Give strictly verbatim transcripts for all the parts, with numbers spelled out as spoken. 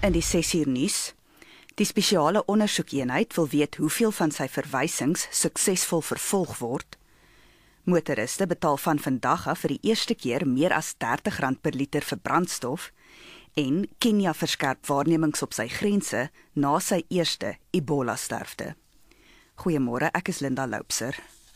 In die ses uur nuus, die spesiale ondersoekeenheid wil weet hoeveel van sy verwysings suksesvol vervolg word. Motoriste betaal van vandag af vir die eerste keer meer as dertig rand per liter vir brandstof en Kenia verskerp waarnemings op sy grense na sy eerste Ebola-sterfte. Goeiemôre, ek is Linda Loupser.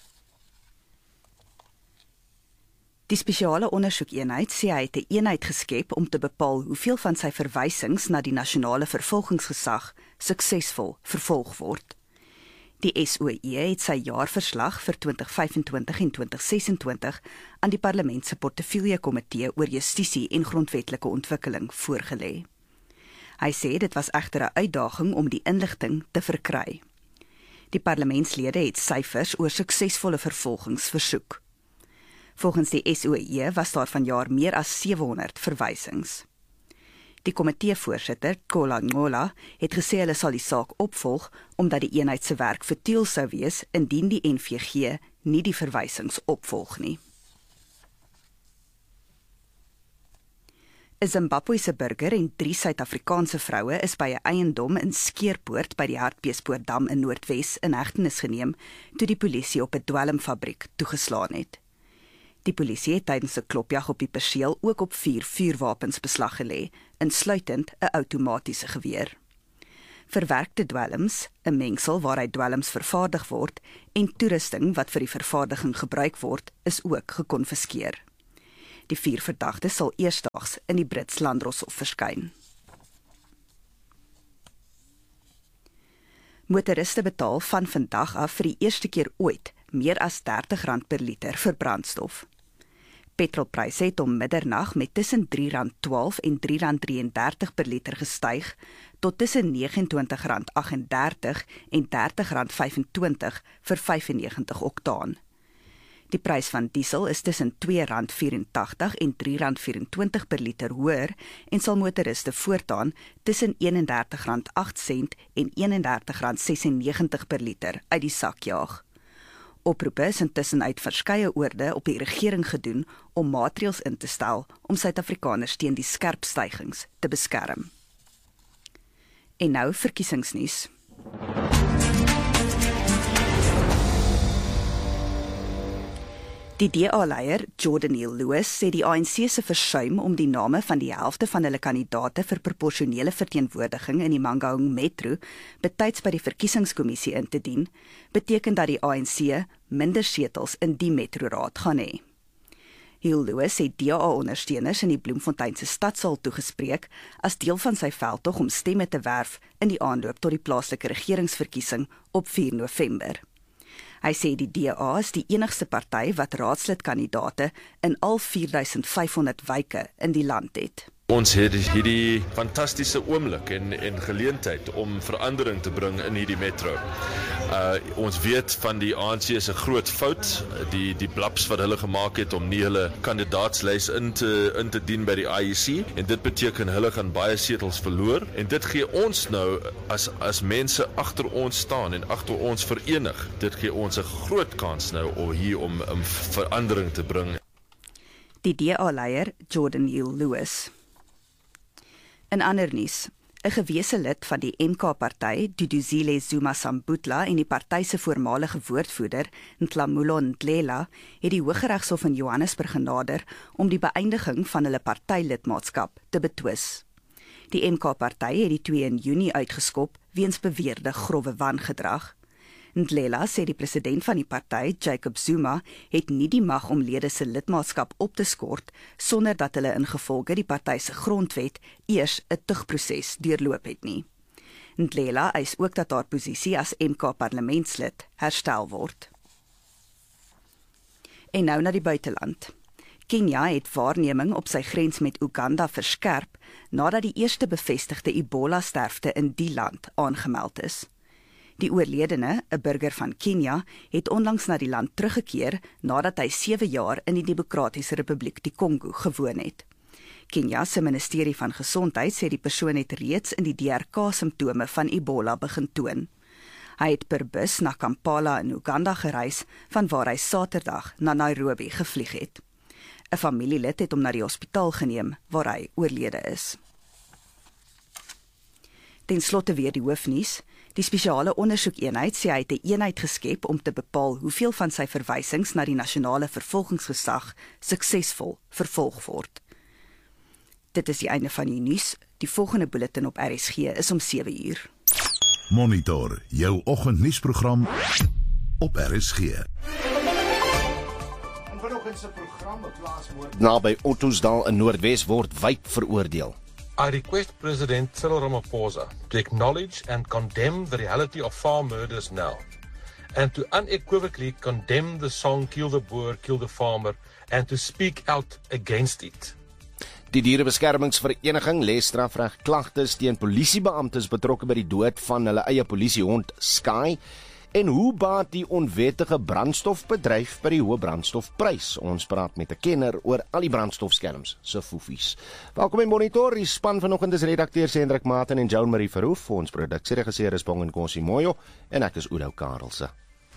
Die spesiale ondersoekeenheid sê hy het 'n eenheid geskep om te bepaal hoeveel van sy verwysings na die nasionale vervolgingsgesag suksesvol vervolg word. Die S O E het sy jaarverslag vir twintig vyf-en-twintig en twintig ses-en-twintig aan die Parlement se Portefeulje-komitee oor justisie en grondwetlike ontwikkeling voorgelê. Hy sê dit was egter 'n uitdaging om die inligting te verkry. Die parlementslede het syfers oor suksesvolle vervolgings versoek. Volgens die S O E was daar vanjaar meer as sewehonderd verwysings. Die komiteevoorsitter, Kola Ngola, het gesê hulle sal die saak opvolg omdat die eenheid se werk vertiel sou wees indien die N V G nie die verwysings opvolg nie. 'n Zimbabwese burger en drie Suid-Afrikaanse vroue is by 'n eiendom in Skeerpoort by die Hartbeespoortdam in Noordwes in hegtenis geneem toe die polisie op 'n dwelmfabriek toegeslaan het. Die polisie het tydens 'n klopjag op die perseel ook op vier vuurwapens beslag gelê, insluitend 'n outomatiese geweer. Verwerkte dwelms, 'n mengsel waaruit dwelms vervaardig word, en toerusting wat vir die vervaardiging gebruik word, is ook gekonfiskeer. Die vier verdagtes sal eersdaags in die Brits Landdroshof verskyn. Motoriste betaal van vandag af vir die eerste keer ooit meer as dertig rand per liter vir brandstof. Petrolpryse het om middernag met tussen drie rand twaalf en drie rand drieëndertig en dertig per liter gestyg tot tussen vyf en twintig rand agt en dertig en dertig rand vyf en twintig vir vyfennegentig oktaan. Die prys van diesel is tussen twee rand vyerentagtig en drie rand vyerentwintig per liter hoër en sal motoriste voortaan tussen eenendertig rand agt sent en eenendertig rand sesennegentig per liter uit die sak jaag. Oproepe is intussen uit verskeie oorde op die regering gedoen om maatreëls in te stel om Suid-Afrikaners teen die skerp stygings te beskerm. En nou verkiesingsnuus. Die D A-leier, Jordan Hill Lewis, sê die A N C se versuim om die name van die helfte van hulle kandidaate vir proporsionele verteenwoordiging in die Mangaung Metro betyds by die verkiesingskommissie in te dien, beteken dat die A N C minder setels in die metroraad gaan hê. Hill Lewis het D A-ondersteuners in die Bloemfontein se stadsaal toegespreek as deel van sy veldtog om stemme te werf in die aanloop tot die plaaslike regeringsverkiesing op vier November. Hy sê die D A is die enigste party wat raadslidkandidaate in al vier duisend vyfhonderd wyke in die land het. Ons het hierdie fantastiese oomblik en, en geleentheid om verandering te bring in hierdie metro. Uh, ons weet van die A N C is 'n groot fout, die, die blaps wat hulle gemaak het om nie hulle kandidaatslys in te, in te dien by die I E C, en dit beteken hulle gaan baie setels verloor, en dit gee ons nou, as, as mense agter ons staan en agter ons verenig, dit gee ons 'n groot kans nou om hier om, om verandering te bring. Die D A-leier, Jordan Hill Lewis. In ander nuus, 'n gewese lid van die M K-party, Duduzile Zuma Sambutla, en die party se voormalige woordvoerder, Ntlamulo Ndlela, het die Hooggeregshof in Johannesburg genader om die beëindiging van hulle partylidmaatskap te betwis. Die M K-party het die twee in Junie uitgeskop weens beweerde grove wangedrag. Ndlela sê die president van die party, Jacob Zuma, het nie die mag om lede se lidmaatskap op te skort sonder dat hulle ingevolge die party se grondwet eers 'n tugproses deurloop het nie. Ndlela eis ook dat haar posisie as M K-parlementslid herstel word. En nou na die buiteland. Kenia het waarneming op sy grens met Uganda verskerp nadat die eerste bevestigde Ebola-sterfte in die land aangemeld is. Die oorledene, 'n burger van Kenia, het onlangs na die land teruggekeer nadat hy sewe jaar in die Demokratiese Republiek die Kongo gewoon het. Kenia se ministerie van Gesondheid sê die persoon het reeds in die D R K-simptome van Ebola begin toon. Hy het per bus na Kampala in Uganda gereis, vanwaar hy Saterdag na Nairobi gevlieg het. 'n Familielid het hom na die hospitaal geneem waar hy oorlede is. Ten slotte weer die hoofnuus. Die spesiale ondersoekeenheid sê hy het 'n eenheid geskep om te bepaal hoeveel van sy verwysings na die nasionale vervolgingsgesag suksesvol vervolg word. Dit is die einde van die nuus. Die volgende bulletin op R S G is om sewe uur. Monitor jou oggendnuusprogram op R S G. En vanoggend se programme plaasmoord naby Ottosdal in Noordwes word wyd veroordeel. I request President Cyril Ramaphosa to acknowledge and condemn the reality of farm murders now, and to unequivocally condemn the song Kill the Boer, Kill the Farmer, and to speak out against it. Die Dierebeskermingsvereniging lê strafreg klagtes teen polisiebeamptes betrokke by die dood van hulle eie polisiehond Sky. En hoe baat die onwettige brandstofbedryf by die hoë brandstofprys? Ons praat met 'n kenner oor al die brandstofskelms se foefies. Welkom by Monitor. Die span vanoggend is redakteurs Hendrik Maten en Joan Marie Verhoef. Ons produksieregisseur is Bong en Konsie Moyo en ek is Oudo Karelse.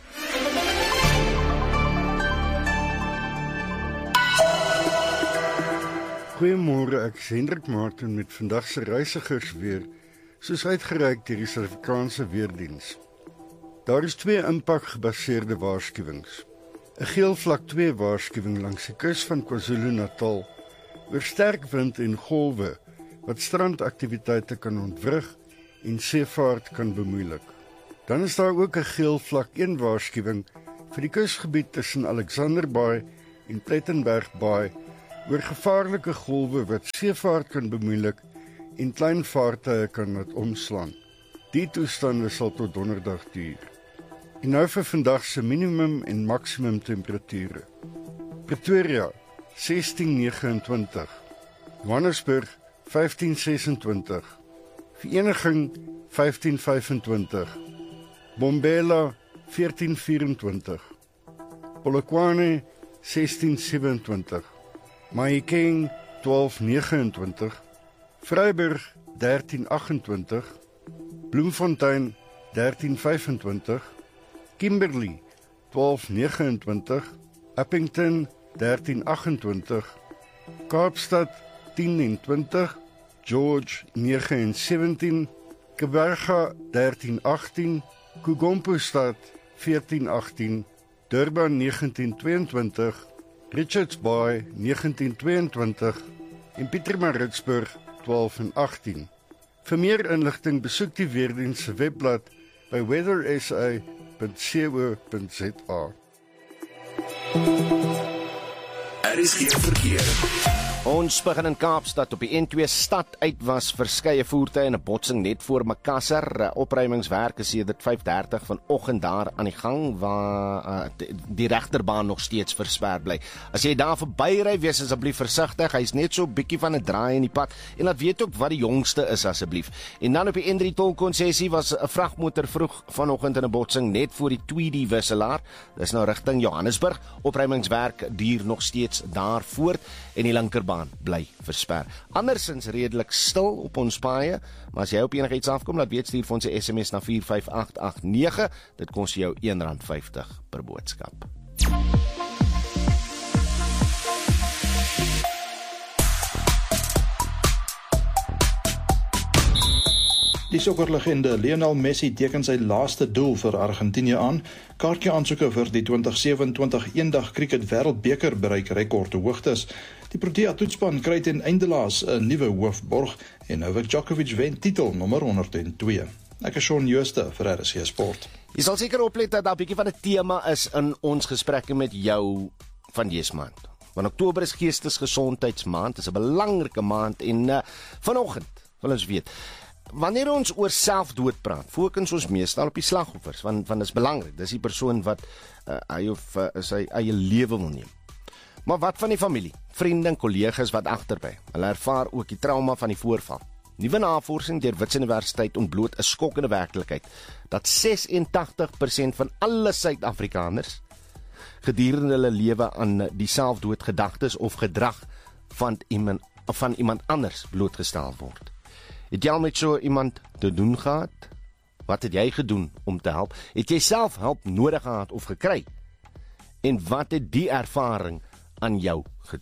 Goeiemôre, ek is Hendrik Maten met vandag se reisigers weer, soos uitgereik deur die Suid-Afrikaanse Weerdiens. Daar is twee impakgebaseerde waarskuwings. 'n Geel vlak twee waarskuwing langs die kus van KwaZulu-Natal oor sterk wind en golwe wat strandaktiwiteite kan ontwrig en seevaart kan bemoeilik. Dan is daar ook 'n geel vlak een waarskuwing vir die kusgebied tussen Alexanderbaai en Plettenbergbaai oor gevaarlike golwe wat seevaart kan bemoeilik en klein vaartuie kan laat omslaan. Die toestande sal tot donderdag duur. En nou vir vandag se minimum en maksimum temperature. Pretoria sestien negenentwintig, Johannesburg vyftien sesentwintig, Vereniging vyftien vyfentwintig, Bombela veertien vyerentwintig, Polokwane sestien sewenentwintig, Mahikeng twaalf negenentwintig, Vryburg dertien agentwintig, Bloemfontein dertien vyfentwintig, Kimberley twaalf negenentwintig, Appington dertien agentwintig, Kaapstad tien twintig, George negen sewentien, Kaapberga dertien agttien, Kugompo-stad veertien agttien, Durban negentien tweeëntwintig, Richards Bay negentien tweeëntwintig en Pietermaritzburg twaalf agttien. Vir meer inligting besoek die Weerdiens se webblad by weather s a dot co dot za. Er is geen verkeer. Ons begin in Kaapstad. Op die N twee stad uit was verskeie voertuie in 'n botsing net voor Makassar. Opruimingswerke sedert vyf dertig vanoggend daar aan die gang waar uh, die regterbaan nog steeds versper bly. As jy daar verbyry, wees asseblief versigtig. Hy's net so 'n bietjie van 'n draai in die pad en laat weet ook wat die jongste is asseblief. En dan op die N drie tolkonsessie was 'n vragmotor vroeg vanoggend in 'n botsing net voor die Tweedy wisselaar. Dis nou rigting Johannesburg. Opruimingswerk duur nog steeds daar voort en die linkerbaan bly versper. Andersins redelik stil op ons paaie, maar as jy op enigiets afkom, laat weet, stuur vir ons 'n S M S na vier vyf agt agt nege. Dit kos jou een rand vyftig per boodskap. Die sokkerlegende Lionel Messi teken sy laaste doel vir Argentinië aan. Kaartjie aansoeke vir die twintig sewenentwintig eendag cricket wêreldbeker bereik rekordhoogtes. Die Protea toetspan kry ten eindelaas 'n nuwe hoofborg en Novak Djokovic wen titel nommer honderd en twee. Ek is Shaun Jooste vir R S G Sport. Jy sal seker oplet dat daar 'n bietjie van 'n tema is in ons gesprekke met jou van dese maand. Want Oktober is Geestesgesondheidsmaand, dis 'n belangrike maand en uh, vanoggend wil ons weet, wanneer ons oor selfdood praat, fokus ons meestal op die slagoffers, want want dit is belangrik. Dis die persoon wat uh, hy of uh, sy eie lewe wil neem. Maar wat van die familie, vriende en kollegas wat agterby? Hulle ervaar ook die trauma van die voorval. Nuwe navorsing deur Wits Universiteit ontbloot 'n skokkende werklikheid dat ses en tagtig persent van alle Suid-Afrikaners gedurende hulle lewe aan die selfdoodgedagtes of gedrag van iemand van iemand anders blootgestel word. Het jy al met so iemand te doen gehad? Wat het jy gedoen om te help? Het jy self hulp nodig gehad of gekry? En wat het die ervaring aan jou gedoen?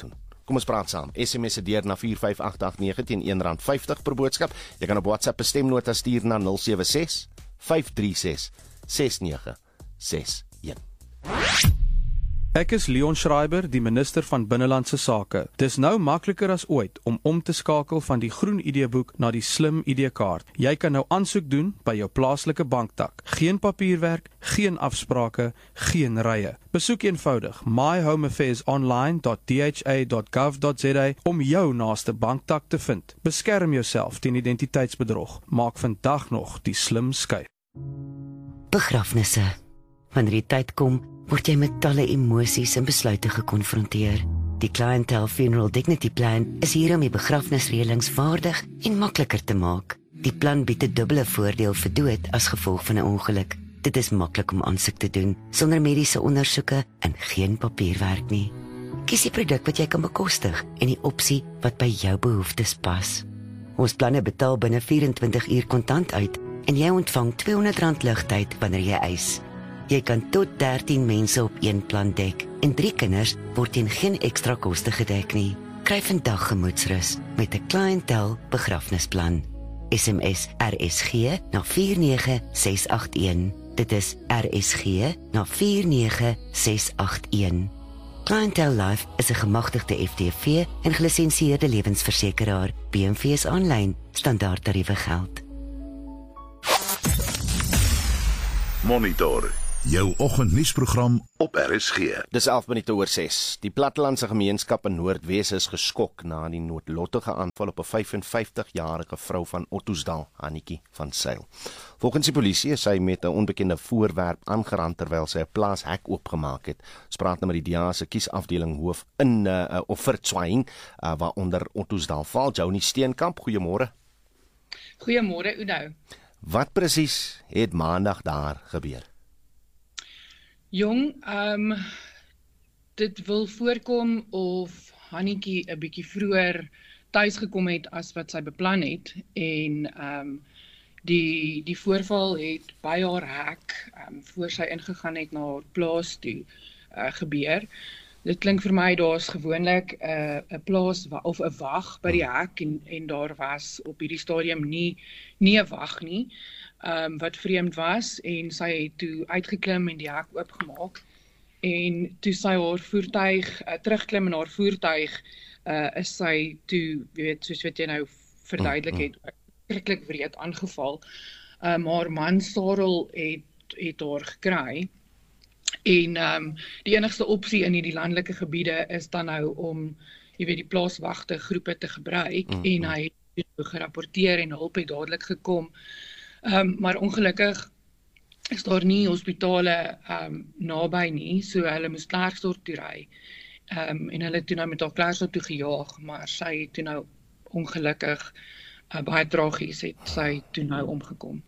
Kom ons praat saam. S M S se deur na vier vyf agt agt nege teen een rand vyftig per boodskap. Jy kan op WhatsApp 'n stemnota stuur na nul sewe ses vyf drie ses ses nege ses een. Ek is Leon Schreiber, die minister van Binnelandse Sake. Dis nou makliker as ooit om om te skakel van die groen I D-boek na die slim I D-kaart. Jy kan nou aansoek doen by jou plaaslike banktak. Geen papierwerk, geen afsprake, geen rye. Besoek eenvoudig my home affairs online dot d h a dot gov dot z a om jou naaste banktak te vind. Beskerm jouself teen identiteitsbedrog. Maak vandag nog die slim skuif. Begrafnisse. Wanneer die tyd kom, word jy met talle emosies en besluite gekonfronteer. Die Clientele Funeral Dignity Plan is hier om die begrafnisreëlings vaardig en makliker te maak. Die plan bied 'n dubbele voordeel vir dood as gevolg van 'n ongeluk. Dit is maklik om aansoek te doen, sonder mediese ondersoeke en geen papierwerk nie. Kies die produk wat jy kan bekostig en die opsie wat by jou behoeftes pas. Ons planne betaal binne vyf en twintig uur kontant uit en jy ontvang tweehonderd rand ligtyd wanneer jy eis. Jy kan tot dertien mense op een plan dek en drie kinders word teen geen ekstra koste gedek nie. Kry vandag gemoedsrus met 'n Clientele begrafnisplan. S M S R S G na vier nege ses agt een. Dit is R S G na vier nege ses agt een. Clientele Life is 'n gemagtigde F D V en gelisensieerde lewensversekeraar. B M V is aanlyn, standaard tariewe geld. Monitor jou oggendnuusprogram op R S G. Dis elf minute oor ses. Die plattelandse gemeenskap in Noordwes is geskok na die noodlottige aanval op 'n vyf en vyftig-jarige vrou van Ottosdal, Annetjie van Sail. Volgens die polisie is sy met 'n onbekende voorwerp aangerand terwyl sy 'n plaashek oopgemaak het. Ons praat nou met die D A se kiesafdeling hoof in uh, of Vertswaing, uh, waaronder Ottosdal val. Jouni Steenkamp, goeiemôre. Goeiemôre, Udo. Wat presies het maandag daar gebeur? Jong, ehm um, dit wil voorkom of Hannetjie 'n bietjie vroeër tuis gekom het as wat sy beplan het en ehm um, die die voorval het by haar hek ehm um, voor sy ingegaan het na haar plaas toe uh, gebeur. Dit klink vir my daar's gewoonlik 'n uh, 'n plaas wa, of 'n wag by die hek en en daar was op hierdie stadium nie nie 'n wag nie. Um, wat vreemd was en sy het toe uitgeklim en die hek oopgemaak en toe sy haar voertuig uh, terugklim in haar voertuig uh, is sy toe, weet, soos wat jy nou verduidelik het, skrikkelik wreed aangeval. Um, haar man Sarel het, het haar gekry en um, die enigste opsie in die landelike gebiede is dan nou om jy weet die plaaswagte groepe te gebruik mm, en hy het gerapporteer en hulp het dadelik gekom. Um, maar ongelukkig is daar nie hospitale um, naby nie, so hulle moes Klerksdorp toe ry. Um, en hulle het toe nou met haar Klerksdorp toe gejaag, maar sy het toe nou ongelukkig, uh, baie tragies, het sy toe nou omgekom.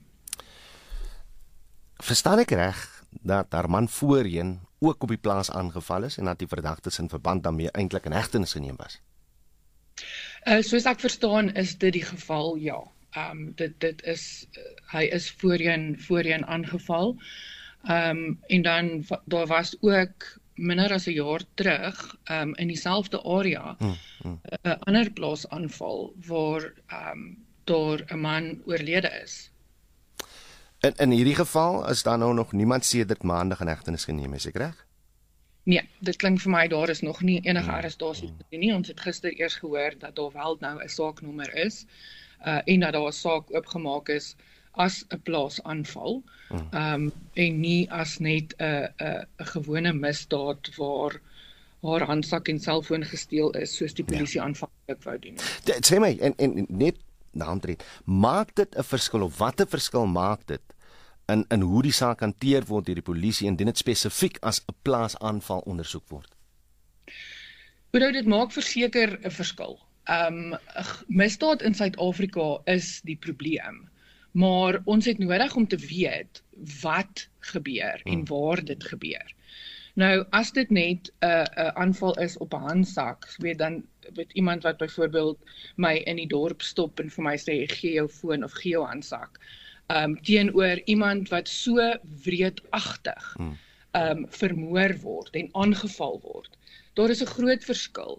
Verstaan ek reg dat haar man voorheen ook op die plaas aangeval is en dat die verdagtes in verband daarmee eintlik in hegtenis geneem was? Uh, soos ek verstaan is dit die geval, ja. Um, dit, dit is, uh, hy is voorheen, voorheen aangeval. Um, en dan, daar was ook minder as 'n jaar terug, um, in dieselfde area, 'n hmm, hmm. uh, ander plaasaanval, waar um, daar 'n man oorlede is. In, in hierdie geval is daar nou nog niemand sedert maandag in hegtenis geneem, is ek reg? Nee, dit klink vir my, daar is nog nie enige arrestasie nie. Ons het gister eers gehoor dat daar wel nou 'n saaknommer is, Uh, en dat daar 'n saak oopgemaak is as 'n plaasaanval, um, en nie as net 'n 'n 'n gewone misdaad waar haar handsak en selfoon gesteel is, soos die polisie ja. aanvanklik wou doen. Sê my, en, en net naamdreed, maak dit 'n verskil, of wat 'n verskil maak dit in, in hoe die saak hanteer word deur die polisie, indien dit spesifiek as 'n plaasaanval ondersoek word? Bedoel, dit maak verseker 'n verskil. Um, misdaad in Suid-Afrika is die probleem, maar ons het nodig om te weet wat gebeur en waar dit gebeur. Nou, as dit net 'n uh, uh, aanval is op 'n handsak, weet dan weet iemand wat byvoorbeeld my in die dorp stop en vir my sê gee jou foon of gee jou handsak, um, teenoor iemand wat so wreedagtig um, vermoor word en aangeval word. Daar is 'n groot verskil.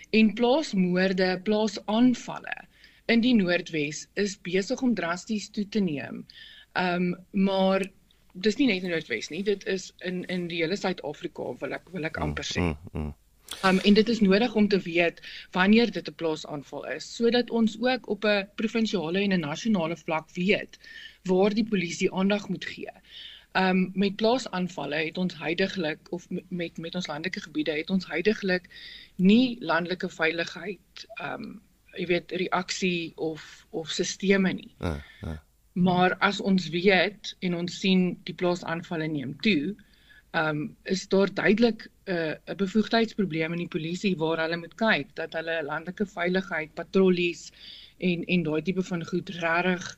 En plaasmoorde, plaasaanvalle in die Noordwes is besig om drasties toe te neem. Um, maar dis nie net in Noordwes nie, dit is in in die hele Suid-Afrika wil ek wil ek amper sê. Mm, mm. Um, en dit is nodig om te weet wanneer dit 'n plaasaanval is, sodat ons ook op 'n provinsiale en 'n nasionale vlak weet waar die polisie aandag moet gee. Um, met plaasaanvalle het ons huidiglik, of met, met ons landelike gebiede, het ons huidiglik nie landelike veiligheid, um, jy weet, reaksie of, of sisteme nie. Uh, uh. Maar as ons weet en ons sien die plaasaanvalle neem toe, um, is daar duidelik 'n uh, bevoegdheidsprobleem in die polisie waar hulle moet kyk, dat hulle landelike veiligheid, patrollies en, en daai tipe van goed regtig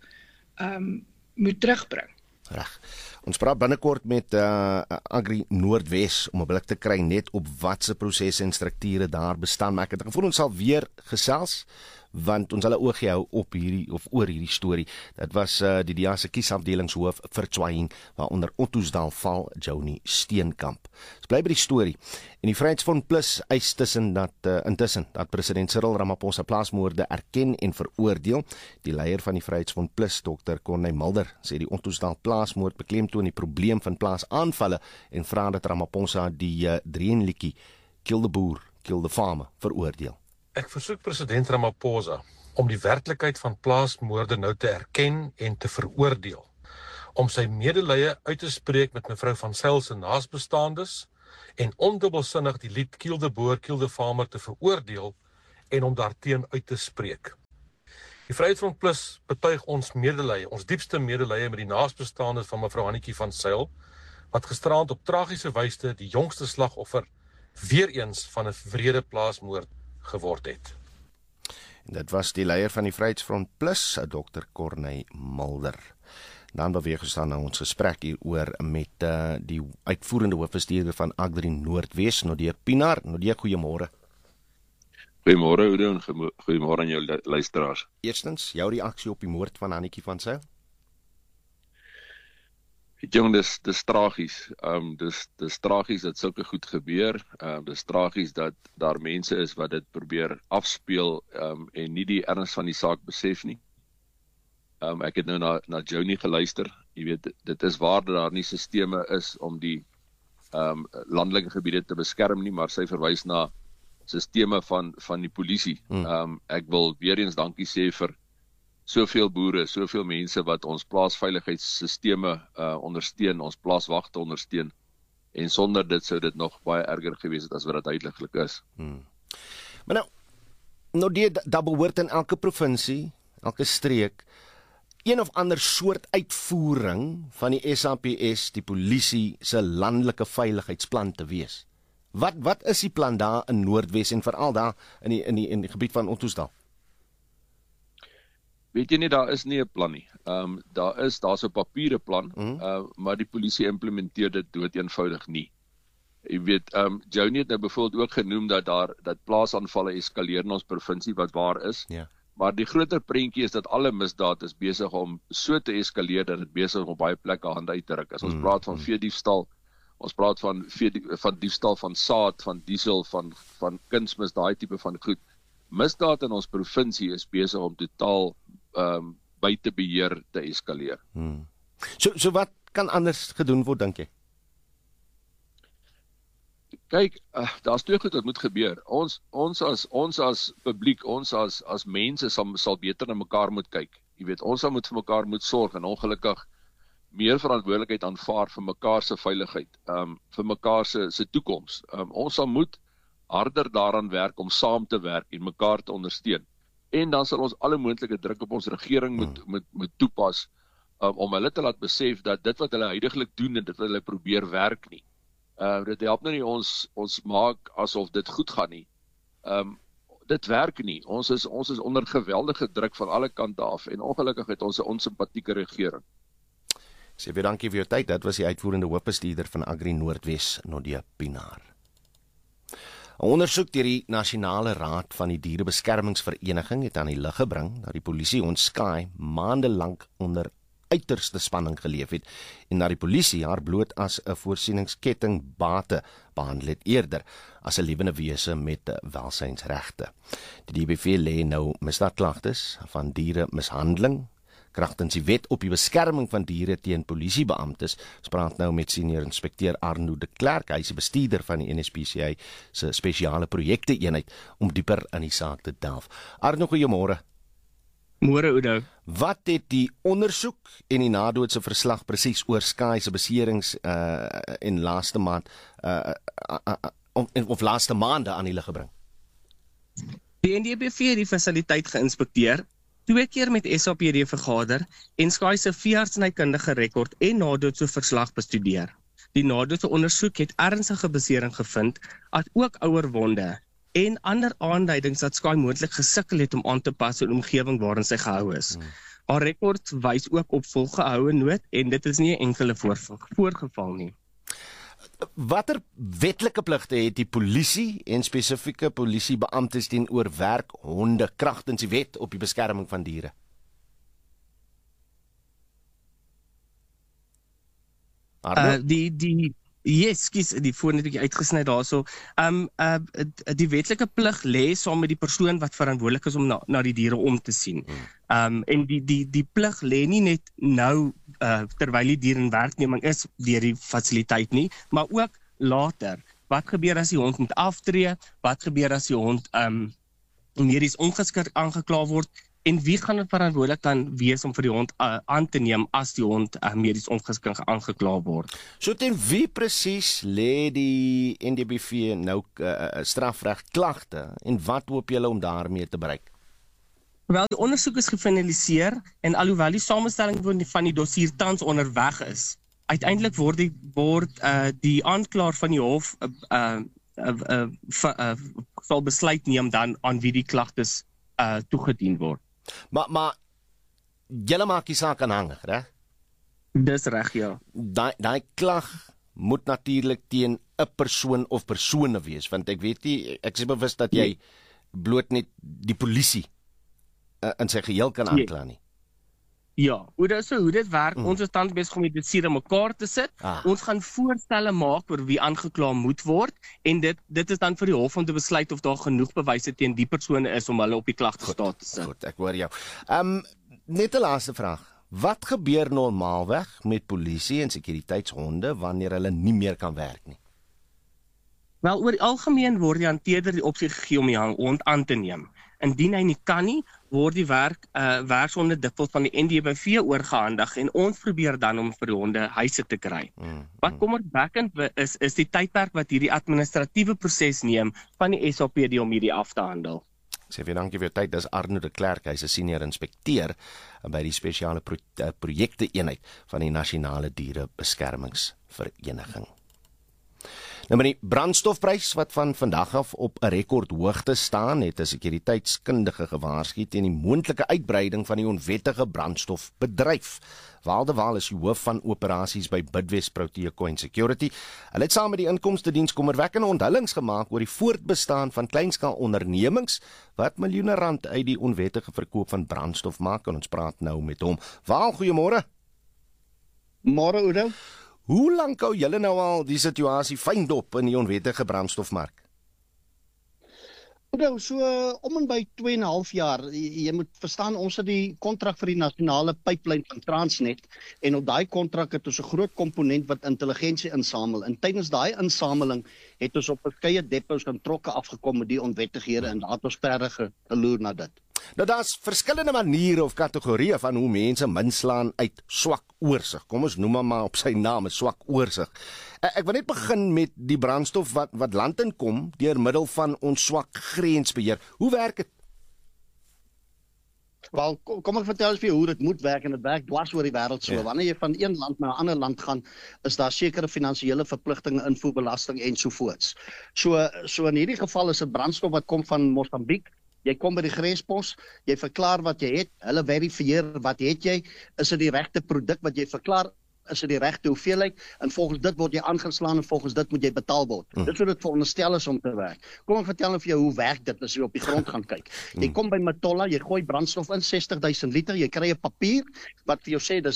um, moet terugbring. Reg. Ons praat binnekort met uh, Agri Noordwes om 'n blik te kry net op watse prosesse en strukture daar bestaan. Maar ek het gevoel ons sal weer gesels, want ons hulle oog hou op hierdie of oor hierdie storie. Dit was uh, die D A se kiesafdelingshoof vir Tshwane, waaronder Ottosdal val Joni Steenkamp. Ons bly by die storie. En die Vryheidsfront Plus eis tussen dat uh, intussen dat president Cyril Ramaphosa plaasmoorde erken en veroordeel. Die leier van die Vryheidsfront Plus, dokter Corneille Mulder, sê die Ottosdal plaasmoord beklemtoon die probleem van plaasaanvalle en vra dat Ramaphosa die uh, drieënliedjie Kill the Boer, Kill the Farmer veroordeel. Ek versoek president Ramaphosa om die werklikheid van plaasmoorde nou te erken en te veroordeel, om sy medelee uit te spreek met mevrou van Zyl se naasbestaandes en ondubbelsinnig die lied Kill the Boer, Kill the Farmer te veroordeel en om daarteen uit te spreek. Die Vryheidsfront Plus betuig ons medelee, ons diepste medelee met die naasbestaandes van mevrou Hannetjie van Zyl, wat gisterand op tragiese wyse die jongste slagoffer weer eens van 'n wrede plaasmoord geword het. En dit was die leier van die Vryheidsfront Plus, dokter Corneille Mulder. Dan beweeg ons dan na ons gesprek hieroor met uh, die uitvoerende hoofbestuurder van Agri Noordwes, Nadia Pienaar. Nadia, goeiemôre. Goeiemôre, Oude, en goeiemôre aan jou luisteraars. Eerstens, jou reaksie op die moord van Hannetjie van Zyl? Jong, dis dis tragies. Um dis dis tragies dat sulke goed gebeur. Um dis tragies dat daar mense is wat dit probeer afspeel um en nie die erns van die saak besef nie. Um ek het nou na na Joni geluister. Jy weet, dit is waar dat daar nie sisteme is om die um landelike gebiede te beskerm nie, maar sy verwys na sisteme van van die polisie. Hmm. Um ek wil weer eens dankie sê vir soveel boere, soveel mense wat ons plaasveiligheidssisteme uh, ondersteun, ons plaaswagte ondersteun, en sonder dit sou dit nog baie erger gewees het as wat dit uitliglik is. Hmm. Maar nou, nou die, daar behoort in elke provinsie, elke streek, een of ander soort uitvoering van die S A P S, die polisie se landelike veiligheidsplan te wees. Wat wat is die plan daar in Noordwes en veral daar in die in die in die gebied van Ottosdal? Weet jy nie, daar is nie 'n plan nie. Um, daar is, daar's 'n papiere plan, mm. uh, maar die polisie implementeer dit dood eenvoudig nie. Jy weet, um, Joni het nou byvoorbeeld ook genoem dat daar dat plaasaanvalle eskaleer in ons provinsie, wat waar is. Ja. Maar die groter prentjie is dat alle misdaad is besig om so te eskaleer dat dit besig is om baie plekke hande uit te ruk. As ons mm. praat van veediefstal, ons praat van vee, van diefstal van saad, van diesel, van van kunsmis, daai tipe van goed. Misdaad in ons provinsie is besig om totaal um, buite beheer te eskaleer. Hmm. So, so wat kan anders gedoen word, dink jy? Kyk, uh, daar's twee goed wat moet gebeur. Ons ons as ons as publiek, ons as as mense sal sal beter na mekaar moet kyk. Jy weet, ons sal moet vir mekaar moet sorg en ongelukkig meer verantwoordelikheid aanvaar vir mekaar se veiligheid, um, vir mekaar se se toekoms. Um, ons sal moet harder daaraan werk om saam te werk en mekaar te ondersteun. En dan sal ons alle moontlike druk op ons regering moet hmm. moet moet toepas um, om hulle te laat besef dat dit wat hulle huidigelik doen en dit wat hulle probeer werk nie. Uh, dit help nou nie ons ons maak asof dit goed gaan nie. Um, dit werk nie. Ons is ons is onder geweldige druk van alle kante af en ongelukkig het ons 'n onsimpatieke regering. Sê weer dankie vir jou tyd. Dit was die uitvoerende hoofbestuurder van Agri Noordwes, Nadia Pienaar. 'n Ondersoek deur die Nasionale Raad van die Dierebeskermingsvereniging het aan die lig gebring dat die polisie ons skaai maande lank onder uiterste spanning geleef het en na die polisie haar bloot as 'n voorsieningsketting bate behandel het eerder as 'n lewende wese met welsynsregte. Die D B V lê nou misdaadklagtes van dieremishandeling kragtens die wet op die beskerming van diere teen polisiebeamptes. Ons praat nou met senior inspekteur Arno de Klerk, hy is die bestuurder van die N S P C A se spesiale projekte eenheid om dieper in die saak te delf. Arno, goeiemôre. Môre Oudo. Wat het die ondersoek en die nadoodse verslag presies oor Sky se beserings uh, in laaste maand uh, uh, uh, of, of laaste maande aan die lig gebring? Die N D B V het die fasiliteit geïnspekteer, twee keer met S A P D vergader en Sky se veeartsenykundige rekord en nadoodse verslag bestudeer. Die nadoodse ondersoek het ernstige besering gevind, as ook ouer wonde en ander aanduidings dat Sky moontlik gesukkel het om aan te pas in die omgewing waarin sy gehou is. Hmm. Haar rekord wys ook op volgehoue nood en dit is nie 'n enkele voorgeval nie. Watter wetlike pligte het die polisie en spesifieke polisiebeamptes teenoor werkhonde kragtens die wet op die beskerming van diere? Uh, die die yes, kies die foon het ek uitgesny daarso. Um uh die wetlike plig lê saam met die persoon wat verantwoordelik is om na, na die diere om te sien. Um en die die die plig lê nie net nou uh terwyl die dier in werkneming is deur die fasiliteit nie, maar ook later. Wat gebeur as die hond moet aftree? Wat gebeur as die hond um medies ongeskik aangekla word? En wie gaan dit verantwoordelik dan wees om vir die hond uh, aan te neem as die hond uh, medies ongeskik aangekla word? So ten wie presies lê die N D B V nou uh, strafreg klagte en wat hoop julle om daarmee te bereik? Wel, die ondersoek is gefinaliseer en alhoewel die samestelling van die dossier tans onderweg is, uiteindelik word die word uh, die aanklaer van die hof uh, uh, uh, uh, uh, uh, sal besluit neem dan aan wie die klagtes uh, toegedien word. Maar, maar, julle maak die saak aanhangig, reg? Dis reg, ja. Daai daai klag moet natuurlik teen 'n persoon of persone wees, want ek weet nie, ek is bewus dat jy bloot net die polisie uh, in sy geheel kan aankla nie. Ja, hoe dit so hoe dit werk, mm. ons is tans besig om die dossier in mekaar te sit. Ah. Ons gaan voorstelle maak oor wie aangekla moet word en dit dit is dan vir die hof om te besluit of daar genoeg bewyse teen die persone is om hulle op die klagtestaat te sit. Goed, ek hoor jou. Ehm um, net 'n laaste vraag. Wat gebeur normaalweg met polisie en sekuriteitshonde wanneer hulle nie meer kan werk nie? Wel, oor die algemeen word die hanteerder die opsie gegee om die hond aan te neem. Indien hy nie kan nie, word die werk uh, werkshonde dikwels van die N D B V oorgehandig en ons probeer dan om vir die honde huise te kry. Mm, mm. Wat kommerwekkend is, is die tydperk wat hierdie administratiewe proses neem van die S A P D om hierdie af te handel. Ek sê vir dankie vir jou tyd. Dis Arno de Klerk, hy's 'n senior inspekteur by die spesiale pro projekte eenheid van die Nasionale Dierebeskermingsvereniging. Nou met die brandstofprys wat van vandag af op 'n rekordhoogte staan, het 'n sekuriteitskundige gewaarsku teen die moontlike uitbreiding van die onwettige brandstofbedryf. Walde Waal is die hoof van operasies by Bidwest Protea Coin Security. Hulle het saam met die inkomstediens kommerwekkende onthullings gemaak oor die voortbestaan van kleinskaal ondernemings wat miljoene rand uit die onwettige verkoop van brandstof maak. En ons praat nou met hom. Waal, goeiemôre. Môre, Oudo. Hoe lank hou julle nou al die situasie fyn dop in die onwettige brandstofmark? Nou, so uh, om en by twee en 'n half jaar, jy, jy moet verstaan, ons het die kontrak vir die nasionale pipeline van Transnet en op daai kontrak het ons 'n groot komponent wat intelligensie insamel. En tydens daai insameling het ons op verskeie depots en trokke afgekom met die onwettighede en daar het ons verder geloer na dit. Nou daar's verskillende maniere of kategorieë van hoe mense minslaan uit swak oorsig. Kom ons noem maar op sy naam, swak oorsig. Ek wil net begin met die brandstof wat wat land in kom deur middel van ons swak grensbeheer. Hoe werk dit? Wel, kom ek vertel vir jou hoe dit moet werk en dit werk dwars oor die wêreld so. Ja. Wanneer jy van een land na 'n ander land gaan, is daar sekere finansiële verpligtinge, invoerbelasting en so voorts. So so in hierdie geval is dit brandstof wat kom van Mosambiek. Jy kom by die grenspos, jy verklaar wat jy het, hulle verifieer wat het jy, is dit die regte produk wat jy verklaar, is dit die regte hoeveelheid, en volgens dit word jy aangeslaan en volgens dit moet jy betaal word. Mm. Dit is hoe dit veronderstel is om te werk. Kom ek vertel vir jou hoe werk dit as jy op die grond gaan kyk. Jy kom by Matola, jy gooi brandstof in, sestig duisend liter, jy kry 'n papier wat vir jou sê dis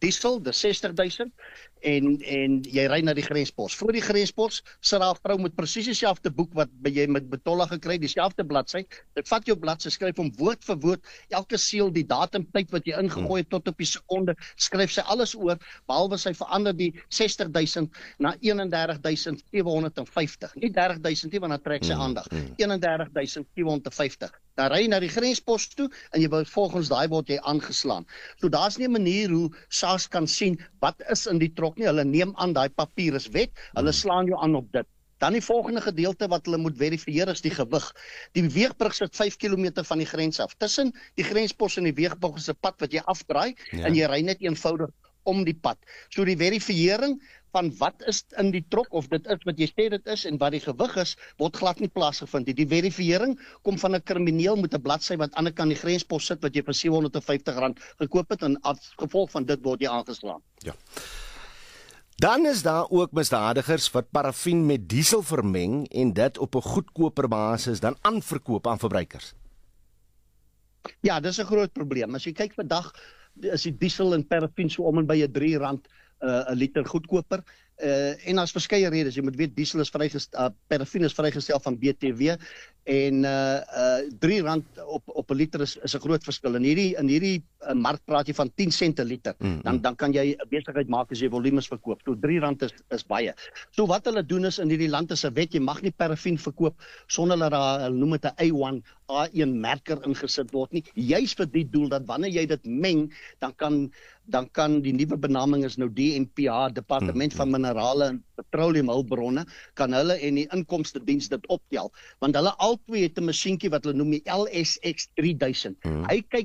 diesel, dis sestig duisend en en jy ry na die grenspos. Voor die grenspos sit daar 'n vrou met presies dieselfde boek wat by jy met Betolla gekry, dieselfde bladsy. Dit vat jou bladsy, skryf hom woord vir woord, elke seël, die datumtyd wat jy ingegooi het tot op die sekonde, skryf sy alles oor, behalwe sy verander die sestig duisend na een en dertig duisend sewe honderd en vyftig. Nie dertig duisend nie, want dan trek sy aandag. een en dertig duisend sewe honderd en vyftig. Dan ry jy na die grenspos toe en jy word volgens daai word jy aangeslaan. So daar's nie 'n manier hoe SARS kan sien wat is in die trok nie. Hulle neem aan daai papier is wet, hulle slaan jou aan op dit. Dan die volgende gedeelte wat hulle moet verifieer is die gewig. Die weegbrug sit vyf kilometer van die grens af. Tussen die grenspos en die weegbrug is 'n pad wat jy afdraai ja. en jy ry net eenvoudig om die pad. So die verifiering van wat is in die trok, of dit is wat jy sê dit is en wat die gewig is, word glad nie plaasgevind. Die verifiering kom van 'n krimineel met 'n bladsy wat aan die ander kant die grenspos sit wat jy vir sewe honderd en vyftig rand gekoop het en as gevolg van dit word jy aangeslaan. Ja. Dan is daar ook misdadigers wat parafin met diesel vermeng en dit op 'n goedkoper basis dan aanverkoop aan verbruikers. Ja, dis 'n groot probleem. As jy kyk vandag is die diesel en parafin so om en by 'n drie rand 'n uh, liter goedkoper. Uh, en daar's verskeie redes. Jy moet weet diesel is vrygestel, uh, parafin is vrygestel van B T W en uh uh drie rand op op 'n liter is is 'n groot verskil. In hierdie in hierdie uh, mark praat jy van tien sent 'n liter. Mm-hmm. Dan dan kan jy 'n besigheid maak as jy volumes verkoop. So drie rand is is baie. So wat hulle doen is in hierdie land is 'n wet, jy mag nie parafin verkoop sonder dat daar hulle noem dit 'n A een A een merker ingesit word nie. Juis vir die doel dat wanneer jy dit meng, dan kan dan kan die nuwe benaming is nou D M P H, Departement mm-hmm. van Minerale en Petroleumhulpbronne, kan hulle en die inkomste diens dit optel, want hulle albei het 'n masjienkie wat hulle noem die L S X drie duisend. Hmm. Hy kyk